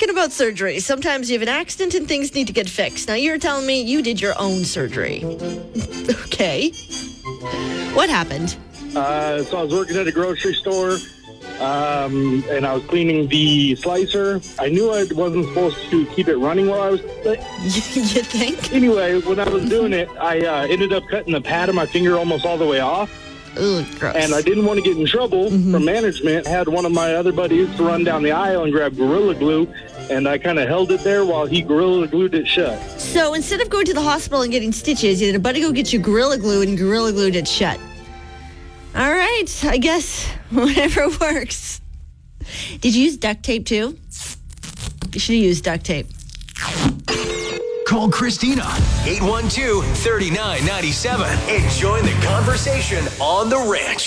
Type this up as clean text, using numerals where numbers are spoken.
talking about surgery. Sometimes you have an accident and things need to get fixed. Now, you're telling me you did your own surgery. Okay. What happened? So I was working at a grocery store, and I was cleaning the slicer. I knew I wasn't supposed to keep it running while I was... You think? Anyway, when I was doing it, I ended up cutting the pad of my finger almost all the way off. Ugh, gross. And I didn't want to get in trouble from management. I had one of my other buddies to run down the aisle and grab Gorilla Glue, and I kind of held it there while he Gorilla Glued it shut. So instead of going to the hospital and getting stitches, you had a buddy go get you Gorilla Glue and Gorilla Glued it shut. All right, I guess whatever works. Did you use duct tape too? You should have used duct tape. Call Christina. 812-3997 and join the conversation on The Ranch.